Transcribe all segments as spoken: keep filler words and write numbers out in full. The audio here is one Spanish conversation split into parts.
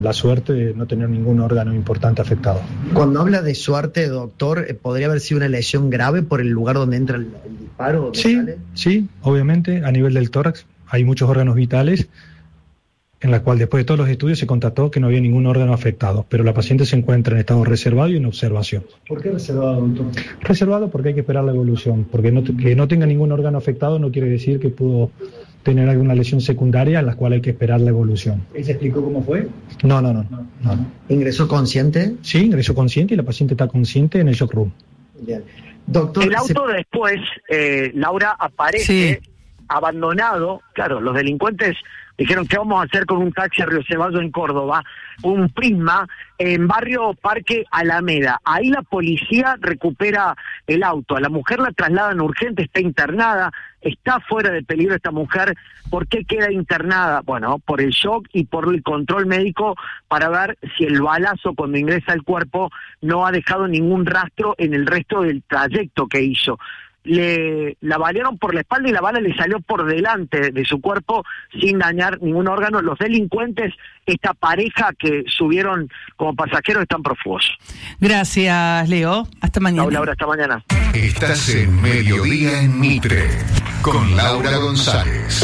La suerte de no tener ningún órgano importante afectado. Cuando habla de suerte, doctor, ¿podría haber sido una lesión grave por el lugar donde entra el, el disparo? Donde sí, sale? sí, obviamente, a nivel del tórax hay muchos órganos vitales, en la cual después de todos los estudios se constató que no había ningún órgano afectado, pero la paciente se encuentra en estado reservado y en observación. ¿Por qué reservado, doctor? Reservado porque hay que esperar la evolución, porque no, que no tenga ningún órgano afectado no quiere decir que pudo tener alguna lesión secundaria en la cual hay que esperar la evolución. ¿Él se explicó cómo fue? No, no, no. no, no. ¿Ingresó consciente? Sí, ingresó consciente y la paciente está consciente en el shock room. Bien. Doctor, el auto se... después, eh, Laura, aparece sí. abandonado. Claro, los delincuentes dijeron, ¿qué vamos a hacer con un taxi a Río Ceballos en Córdoba? Un Prisma en barrio Parque Alameda. Ahí la policía recupera el auto. A la mujer la trasladan urgente, está internada, está fuera de peligro esta mujer. ¿Por qué queda internada? Bueno, por el shock y por el control médico para ver si el balazo cuando ingresa al cuerpo no ha dejado ningún rastro en el resto del trayecto que hizo. Le la balearon por la espalda y la bala le salió por delante de su cuerpo sin dañar ningún órgano. Los delincuentes, esta pareja que subieron como pasajeros, están prófugos. Gracias, Leo. Hasta mañana. No, Laura, hasta mañana. Estás en Mediodía en Mitre con Laura González.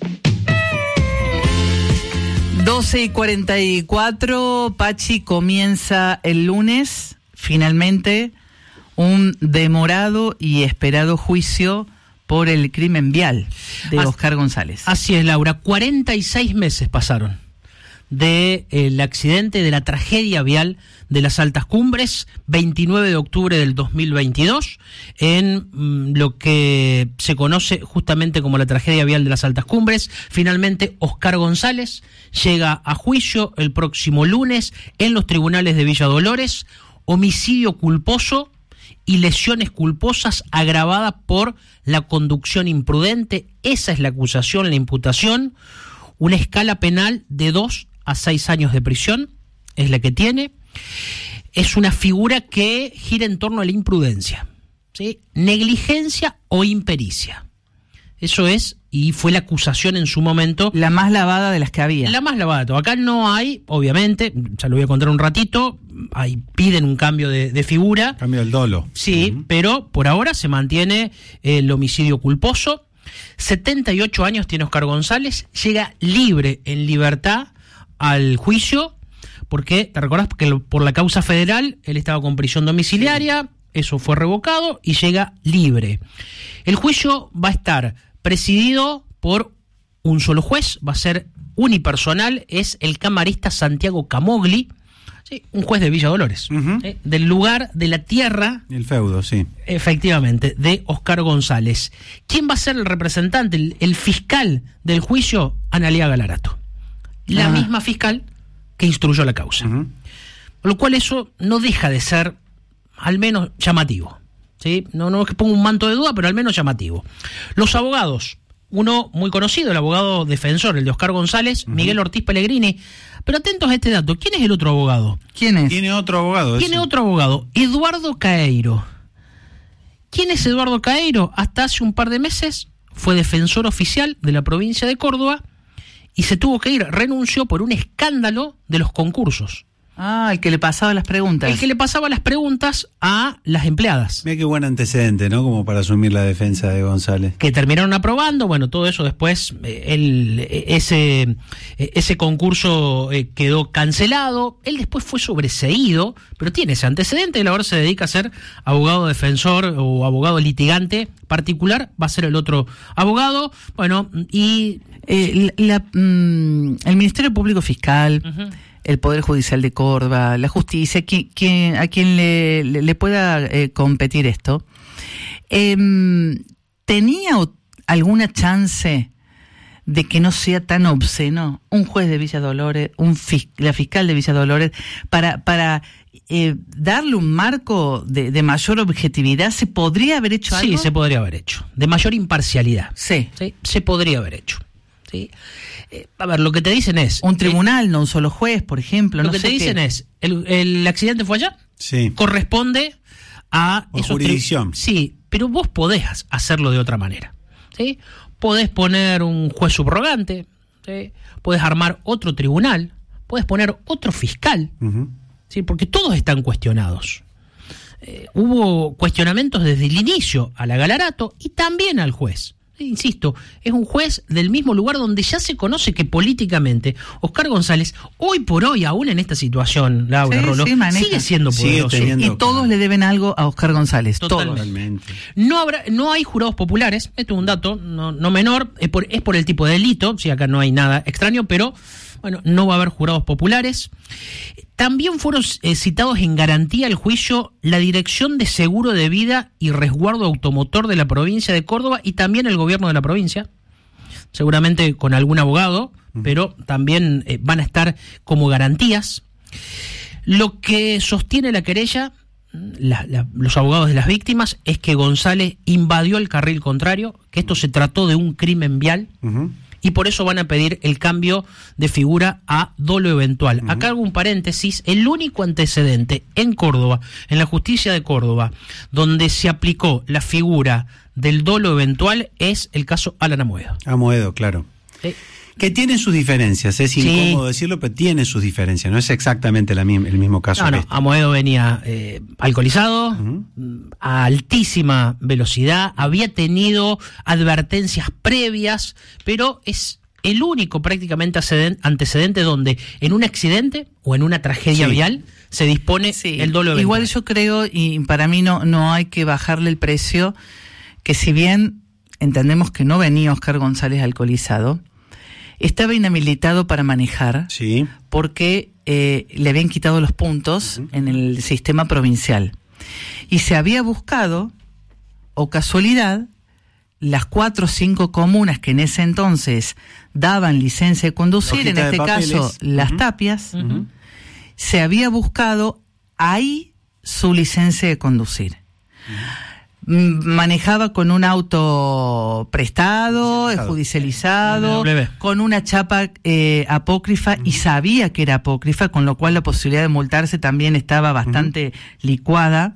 doce y cuarenta y cuatro, Pachi, comienza el lunes, finalmente, un demorado y esperado juicio por el crimen vial de As, Oscar González. Así es, Laura, cuarenta y seis meses pasaron del de accidente, de la tragedia vial de las Altas Cumbres, veintinueve de octubre del dos mil veintidós, en mm, lo que se conoce justamente como la tragedia vial de las Altas Cumbres. Finalmente, Oscar González llega a juicio el próximo lunes en los tribunales de Villa Dolores, homicidio culposo y lesiones culposas agravadas por la conducción imprudente. Esa es la acusación, la imputación. Una escala penal de dos a seis años de prisión es la que tiene. Es una figura que gira en torno a la imprudencia, ¿sí? Negligencia o impericia. Eso es, y fue la acusación en su momento. La más lavada de las que había. La más lavada de todo. Acá no hay, obviamente, ya lo voy a contar un ratito, hay, piden un cambio de, de figura. Cambio del dolo. Sí, uh-huh. Pero por ahora se mantiene el homicidio culposo. setenta y ocho años tiene Oscar González, llega libre, en libertad, al juicio, porque, ¿te recordás? Que por la causa federal él estaba con prisión domiciliaria, sí. Eso fue revocado y llega libre. El juicio va a estar presidido por un solo juez, va a ser unipersonal, es el camarista Santiago Camogli, sí, un juez de Villa Dolores, uh-huh. ¿sí? Del lugar, de la tierra. El feudo, sí. Efectivamente, de Oscar González. ¿Quién va a ser el representante, el, el fiscal del juicio? Analía Galarato. La ah. misma fiscal que instruyó la causa. Uh-huh. Por lo cual eso no deja de ser al menos llamativo. ¿Sí? No, no es que ponga un manto de duda, pero al menos llamativo. Los abogados, uno muy conocido, el abogado defensor, el de Oscar González, uh-huh. Miguel Ortiz Pellegrini. Pero atentos a este dato, ¿quién es el otro abogado? ¿Quién es? Tiene otro abogado. Tiene ese. otro abogado, Eduardo Caeiro. ¿Quién es Eduardo Caeiro? Hasta hace un par de meses fue defensor oficial de la provincia de Córdoba y se tuvo que ir, renunció por un escándalo de los concursos. Ah, el que le pasaba las preguntas. El que le pasaba las preguntas a las empleadas. Mira qué buen antecedente, ¿no? Como para asumir la defensa de González. Que terminaron aprobando, bueno, todo eso después, eh, el, ese, ese concurso eh, quedó cancelado, él después fue sobreseído, pero tiene ese antecedente, él ahora se dedica a ser abogado defensor o abogado litigante particular, va a ser el otro abogado, bueno, y... Eh, la, la, mm, el Ministerio Público Fiscal... Uh-huh. El Poder Judicial de Córdoba, la justicia, quien, quien, a quien le, le, le pueda eh, competir esto, eh, ¿tenía alguna chance de que no sea tan obsceno un juez de Villa Dolores, un fis, la fiscal de Villa Dolores, para, para eh, darle un marco de, de mayor objetividad? ¿Se podría haber hecho algo? Sí, se podría haber hecho. De mayor imparcialidad. Sí. Sí, se podría haber hecho. ¿Sí? Eh, a ver, lo que te dicen es... Un tribunal, eh, no un solo juez, por ejemplo. Lo no que sé te dicen qué. es, el, el accidente fue allá, sí. Corresponde a... O jurisdicción. Tri- sí, pero vos podés hacerlo de otra manera. ¿Sí? Podés poner un juez subrogante, ¿sí? Podés armar otro tribunal puedes poner otro fiscal, Uh-huh. ¿sí? Porque todos están cuestionados. Eh, hubo cuestionamientos desde el inicio a la Galarato y también al juez. Insisto, es un juez del mismo lugar donde ya se conoce que políticamente Oscar González, hoy por hoy, aún en esta situación, Laura Sí, Rolo, sí, maneja. sigue siendo Sigue poderoso. teniendo- Y todos le deben algo a Oscar González. Totalmente. Todos. Totalmente. No habrá, no hay jurados populares, esto es un dato no, no menor, es por, es por el tipo de delito, si acá no hay nada extraño, pero bueno, no va a haber jurados populares. También fueron eh, citados en garantía al juicio la Dirección de Seguro de Vida y Resguardo Automotor de la provincia de Córdoba y también el gobierno de la provincia, seguramente con algún abogado, uh-huh. pero también eh, van a estar como garantías. Lo que sostiene la querella, La, la, los abogados de las víctimas, es que González invadió el carril contrario, que esto se trató de un crimen vial, Uh-huh. y por eso van a pedir el cambio de figura a dolo eventual. Uh-huh. Acá hago un paréntesis, el único antecedente en Córdoba, en la justicia de Córdoba, donde se aplicó la figura del dolo eventual es el caso Alan Amoedo. Amoedo, claro. Eh, Que tiene sus diferencias, es Sí. incómodo decirlo, pero tiene sus diferencias, no es exactamente la mi- el mismo caso. No, que no, este. Amoedo venía eh, alcoholizado, Ujú. a altísima velocidad, había tenido advertencias previas, pero es el único prácticamente aceden- antecedente donde en un accidente o en una tragedia Sí. vial se dispone Sí, el dolo eventual. igual yo creo, y para mí no, no hay que bajarle el precio, que si bien entendemos que no venía Oscar González alcoholizado, estaba inhabilitado para manejar Sí. porque eh, le habían quitado los puntos uh-huh. en el sistema provincial. Y se había buscado, o casualidad, las cuatro o cinco comunas que en ese entonces daban licencia de conducir, Hojita en de este papeles. caso las Uh-huh. Tapias, Uh-huh. se había buscado ahí su licencia de conducir. Uh-huh. Manejaba con un auto prestado, judicializado, judicializado con una chapa eh, apócrifa, uh-huh. y sabía que era apócrifa, con lo cual la posibilidad de multarse también estaba bastante uh-huh. licuada,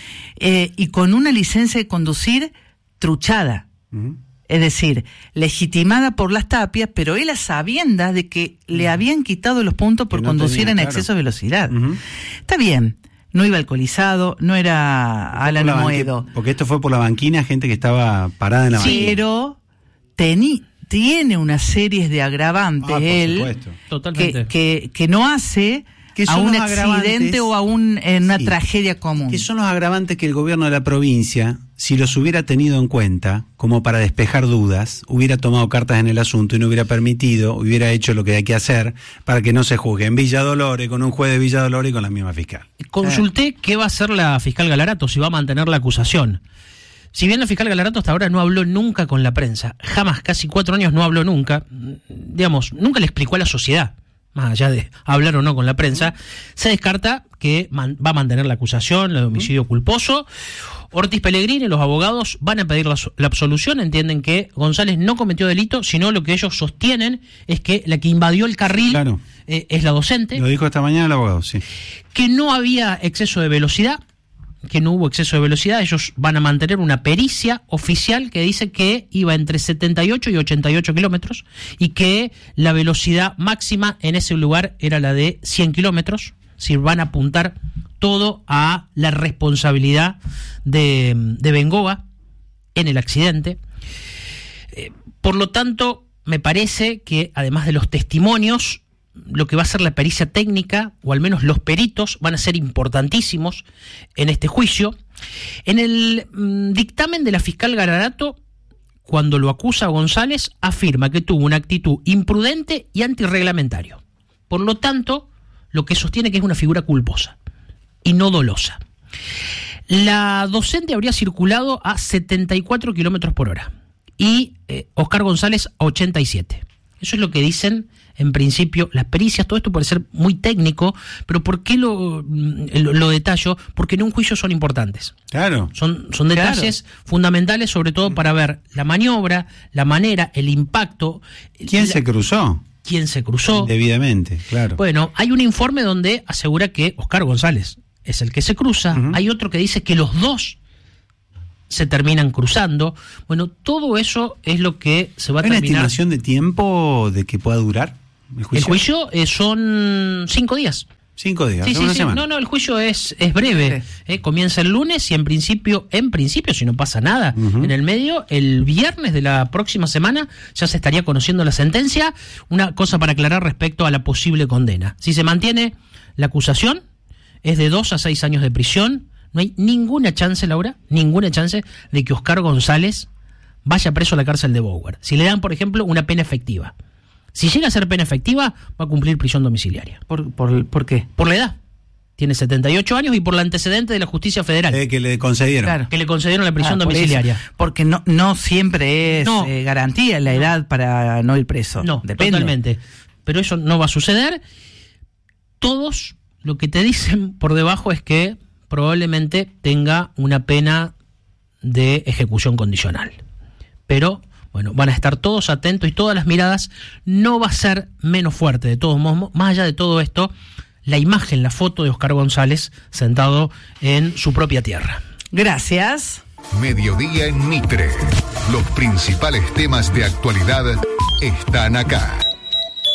eh, y con una licencia de conducir truchada. Uh-huh. Es decir, legitimada por las Tapias, pero él a sabiendas de que uh-huh. le habían quitado los puntos por no conducir tenía, en claro. exceso de velocidad. Uh-huh. Está bien. No iba alcoholizado, no era Alan Amoedo. Porque esto fue por la banquina, gente que estaba parada en la banquina. Pero teni, tiene una serie de agravantes ah, él Totalmente. Que, que, que no hace a un accidente o a un, en una sí, tragedia común. Que son los agravantes que el gobierno de la provincia, si los hubiera tenido en cuenta, como para despejar dudas, hubiera tomado cartas en el asunto y no hubiera permitido, hubiera hecho lo que hay que hacer para que no se juzgue en Villa Dolores, con un juez de Villa Dolores y con la misma fiscal. Consulté qué va a hacer la fiscal Galarato, si va a mantener la acusación. Si bien la fiscal Galarato hasta ahora no habló nunca con la prensa, jamás, casi cuatro años no habló nunca, digamos, nunca le explicó a la sociedad, más allá de hablar o no con la prensa, se descarta que man, va a mantener la acusación, el homicidio uh-huh. culposo. Ortiz Pellegrini y los abogados van a pedir la, la absolución, entienden que González no cometió delito, sino lo que ellos sostienen es que la que invadió el carril claro. eh, es la docente. Lo dijo esta mañana el abogado, sí. Que no había exceso de velocidad, que no hubo exceso de velocidad, ellos van a mantener una pericia oficial que dice que iba entre setenta y ocho y ochenta y ocho kilómetros y que la velocidad máxima en ese lugar era la de cien kilómetros, si van a apuntar todo a la responsabilidad de, de Bengoa en el accidente. Eh, por lo tanto, me parece que además de los testimonios, lo que va a ser la pericia técnica, o al menos los peritos, van a ser importantísimos en este juicio. En el mmm, dictamen de la fiscal Galarato, cuando lo acusa a González, afirma que tuvo una actitud imprudente y antirreglamentario. Por lo tanto, lo que sostiene que es una figura culposa y no dolosa. La docente habría circulado a setenta y cuatro kilómetros por hora y eh, Oscar González a ochenta y siete. Eso es lo que dicen en principio las pericias. Todo esto puede ser muy técnico, pero ¿por qué lo, lo, lo detallo? Porque en un juicio son importantes. Claro. Son, son detalles claro. fundamentales, sobre todo para ver la maniobra, la manera, el impacto. ¿Quién la, se cruzó? ¿Quién se cruzó? Debidamente, claro. Bueno, hay un informe donde asegura que Oscar González es el que se cruza. Uh-huh. Hay otro que dice que los dos se terminan cruzando. Bueno, todo eso es lo que se va a ¿Hay terminar. una estimación de tiempo de que pueda durar? ¿El juicio? El juicio eh, son cinco días. Cinco días, Sí, sí, una sí. semana. No, no, el juicio es, es breve. Eh, comienza el lunes y en principio, en principio, si no pasa nada, uh-huh. en el medio, el viernes de la próxima semana ya se estaría conociendo la sentencia. Una cosa para aclarar respecto a la posible condena. Si se mantiene la acusación, es de dos a seis años de prisión. No hay ninguna chance, Laura, ninguna chance de que Oscar González vaya preso a la cárcel de Bower. Si le dan, por ejemplo, una pena efectiva. Si llega a ser pena efectiva, va a cumplir prisión domiciliaria. ¿Por, por, ¿por qué? Por la edad. Tiene setenta y ocho años y por el antecedente de la justicia federal. Eh, que le concedieron. Claro. Que le concedieron la prisión ah, domiciliaria. Por porque no, no siempre es no. eh, garantía la no. edad para no ir preso. No, depende. Totalmente. Pero eso no va a suceder. Todos lo que te dicen por debajo es que probablemente tenga una pena de ejecución condicional. Pero... bueno, van a estar todos atentos y todas las miradas. No va a ser menos fuerte, de todos modos, más allá de todo esto, la imagen, la foto de Oscar González sentado en su propia tierra. Gracias. Mediodía en Mitre. Los principales temas de actualidad están acá.